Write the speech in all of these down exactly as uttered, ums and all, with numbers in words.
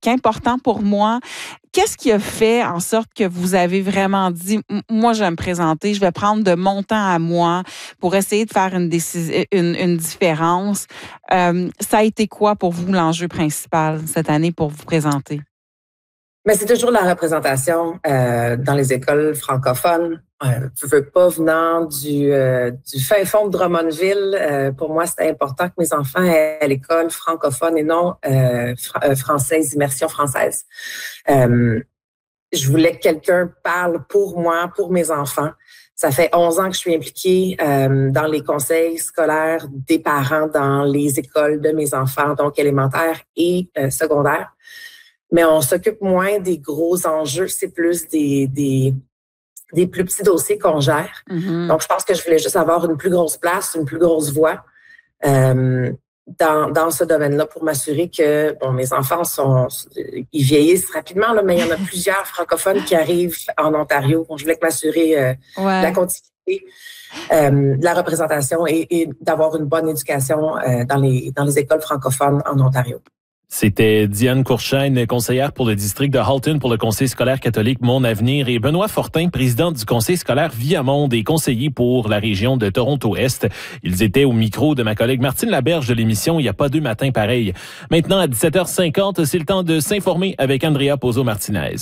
qu'important pour moi. Qu'est-ce qui a fait en sorte que vous avez vraiment dit, moi, je vais me présenter, je vais prendre de mon temps à moi pour essayer de faire une, décis- une, une différence? Euh, ça a été quoi pour vous l'enjeu principal cette année pour vous présenter? Mais c'est toujours la représentation euh, dans les écoles francophones. Euh, je veux pas venant du, euh, du fin fond de Drummondville. Euh, pour moi, c'était important que mes enfants aient à l'école francophone et non euh, fr- euh, française, immersion française. Euh, je voulais que quelqu'un parle pour moi, pour mes enfants. Ça fait onze ans que je suis impliquée euh, dans les conseils scolaires des parents dans les écoles de mes enfants, donc élémentaires et euh, secondaires. Mais on s'occupe moins des gros enjeux, c'est plus des, des, des plus petits dossiers qu'on gère. Mm-hmm. Donc, je pense que je voulais juste avoir une plus grosse place, une plus grosse voix euh, dans, dans ce domaine-là pour m'assurer que bon, mes enfants sont ils vieillissent rapidement, là, mais il y en a plusieurs francophones qui arrivent en Ontario. Bon, je voulais m'assurer euh, ouais. de la continuité, euh, de la représentation et, et d'avoir une bonne éducation euh, dans les, dans les écoles francophones en Ontario. C'était Diane Courchaine, conseillère pour le district de Halton pour le Conseil scolaire catholique Mon Avenir, et Benoît Fortin, président du Conseil scolaire Viamonde et conseiller pour la région de Toronto-Est. Ils étaient au micro de ma collègue Martine Laberge de l'émission Il n'y a pas deux matins pareils. Maintenant, à dix-sept heures cinquante, c'est le temps de s'informer avec Andrea Pozo-Martinez.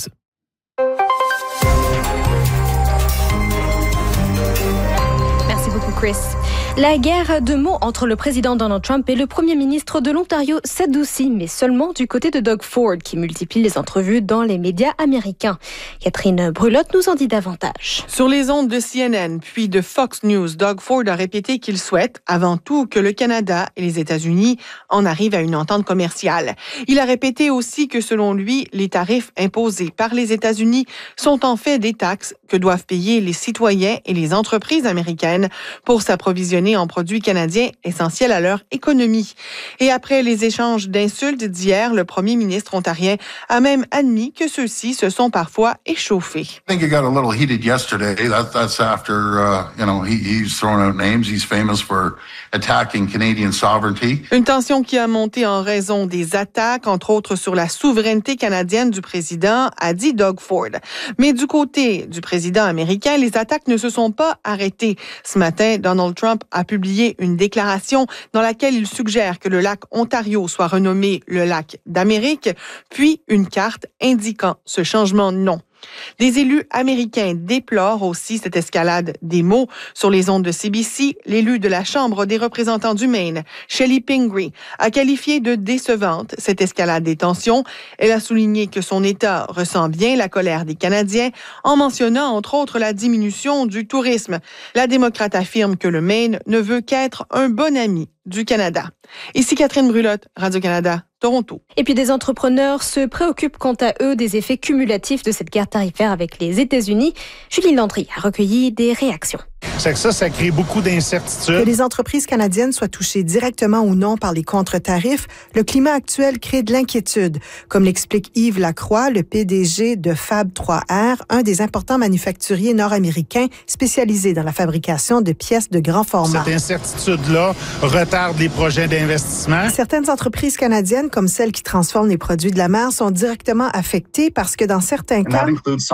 Merci beaucoup, Chris. La guerre de mots entre le président Donald Trump et le premier ministre de l'Ontario s'adoucit, mais seulement du côté de Doug Ford, qui multiplie les entrevues dans les médias américains. Catherine Brulotte nous en dit davantage. Sur les ondes de C N N, puis de Fox News, Doug Ford a répété qu'il souhaite, avant tout, que le Canada et les États-Unis en arrivent à une entente commerciale. Il a répété aussi que, selon lui, les tarifs imposés par les États-Unis sont en fait des taxes que doivent payer les citoyens et les entreprises américaines pour s'approvisionner en produits canadiens essentiels à leur économie. Et après les échanges d'insultes d'hier, le premier ministre ontarien a même admis que ceux-ci se sont parfois échauffés. I think it got a little heated yesterday. That, that's after, uh, you know, he, he's thrown out names. He's famous for attacking Canadian sovereignty. Une tension qui a monté en raison des attaques, entre autres sur la souveraineté canadienne du président, a dit Doug Ford. Mais du côté du président américain, les attaques ne se sont pas arrêtées. Ce matin, Donald Trump a publié une déclaration dans laquelle il suggère que le lac Ontario soit renommé le lac d'Amérique, puis une carte indiquant ce changement de nom. Des élus américains déplorent aussi cette escalade des mots. Sur les ondes de C B C, l'élu de la Chambre des représentants du Maine, Shelley Pingree, a qualifié de décevante cette escalade des tensions. Elle a souligné que son État ressent bien la colère des Canadiens en mentionnant entre autres la diminution du tourisme. La démocrate affirme que le Maine ne veut qu'être un bon ami du Canada. Ici Catherine Brulotte, Radio-Canada, Toronto. Et puis des entrepreneurs se préoccupent quant à eux des effets cumulatifs de cette guerre tarifaire avec les États-Unis. Julie Landry a recueilli des réactions. C'est que ça, ça crée beaucoup d'incertitudes. Que les entreprises canadiennes soient touchées directement ou non par les contre-tarifs, le climat actuel crée de l'inquiétude, comme l'explique Yves Lacroix, le P D G de Fab trois R, un des importants manufacturiers nord-américains spécialisés dans la fabrication de pièces de grand format. Cette incertitude-là retarde les projets d'investissement. Certaines entreprises canadiennes, comme celles qui transforment les produits de la mer, sont directement affectées parce que dans certains cas,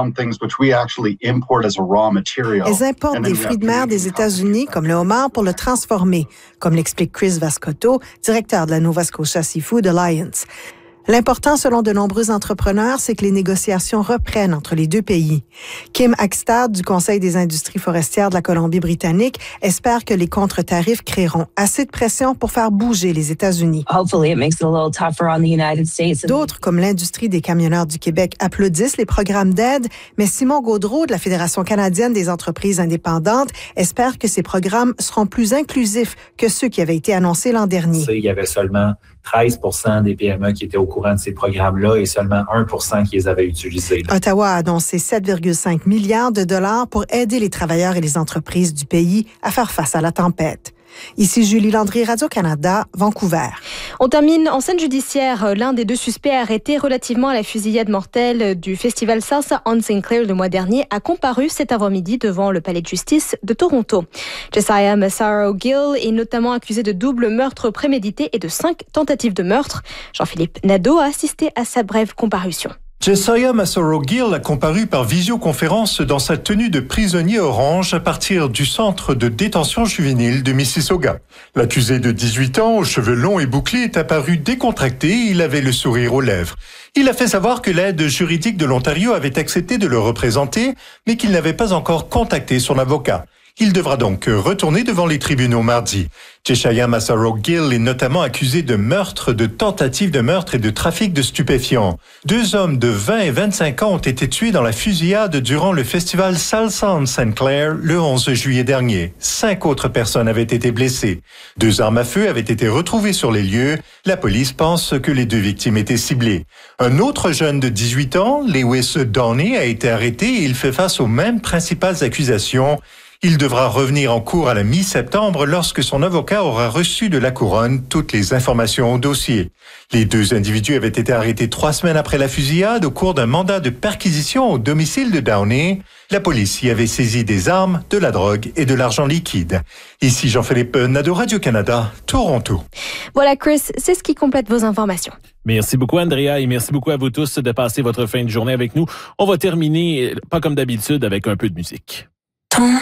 elles importent des fruits de mer des États-Unis, comme le homard, pour le transformer, comme l'explique Chris Vascotto, directeur de la Nova Scotia Seafood Alliance. L'important, selon de nombreux entrepreneurs, c'est que les négociations reprennent entre les deux pays. Kim Hackstad, du Conseil des industries forestières de la Colombie-Britannique, espère que les contre-tarifs créeront assez de pression pour faire bouger les États-Unis. D'autres, comme l'industrie des camionneurs du Québec, applaudissent les programmes d'aide, mais Simon Gaudreault, de la Fédération canadienne des entreprises indépendantes, espère que ces programmes seront plus inclusifs que ceux qui avaient été annoncés l'an dernier. Il y avait seulement treize pour cent des P M E qui étaient au courant de ces programmes-là et seulement un pour cent qui les avaient utilisés. Là. Ottawa a annoncé sept virgule cinq milliards de dollars pour aider les travailleurs et les entreprises du pays à faire face à la tempête. Ici Julie Landry, Radio-Canada, Vancouver. On termine en scène judiciaire. L'un des deux suspects arrêtés relativement à la fusillade mortelle du festival Salsa on Sinclair le mois dernier a comparu cet avant-midi devant le palais de justice de Toronto. Josiah Massaro-Gill est notamment accusé de double meurtre prémédité et de cinq tentatives de meurtre. Jean-Philippe Nadeau a assisté à sa brève comparution. Josiah Massaro-Gill a comparu par visioconférence dans sa tenue de prisonnier orange à partir du centre de détention juvénile de Mississauga. L'accusé de dix-huit ans, aux cheveux longs et bouclés, est apparu décontracté et il avait le sourire aux lèvres. Il a fait savoir que l'aide juridique de l'Ontario avait accepté de le représenter, mais qu'il n'avait pas encore contacté son avocat. Il devra donc retourner devant les tribunaux mardi. Josiah Massaro-Gill est notamment accusé de meurtre, de tentative de meurtre et de trafic de stupéfiants. Deux hommes de vingt et vingt-cinq ans ont été tués dans la fusillade durant le festival Salsa on Sinclair le onze juillet dernier. Cinq autres personnes avaient été blessées. Deux armes à feu avaient été retrouvées sur les lieux. La police pense que les deux victimes étaient ciblées. Un autre jeune de dix-huit ans, Lewis Downey, a été arrêté et il fait face aux mêmes principales accusations. Il devra revenir en cours à la mi-septembre lorsque son avocat aura reçu de la couronne toutes les informations au dossier. Les deux individus avaient été arrêtés trois semaines après la fusillade au cours d'un mandat de perquisition au domicile de Downey. La police y avait saisi des armes, de la drogue et de l'argent liquide. Ici Jean-Philippe Nadeau, Radio-Canada, Toronto. Voilà Chris, c'est ce qui complète vos informations. Merci beaucoup Andrea et merci beaucoup à vous tous de passer votre fin de journée avec nous. On va terminer, pas comme d'habitude, avec un peu de musique.